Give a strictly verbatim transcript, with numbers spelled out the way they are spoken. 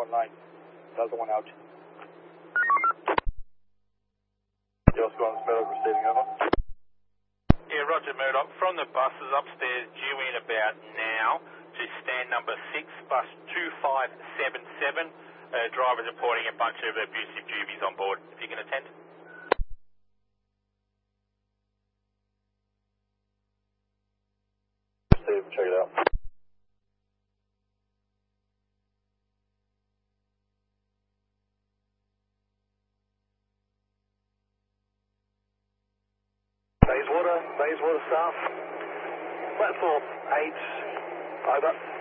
one nine. Delta one out. Just going to Murdoch receiving over. Yeah, Roger Murdoch. From the buses upstairs, due in about now to stand number six, bus two five seven seven. Uh, drivers reporting a bunch of abusive juvies on board. If you can attend. Steve, check it out. Bayswater, Bayswater staff. Platform eight, over.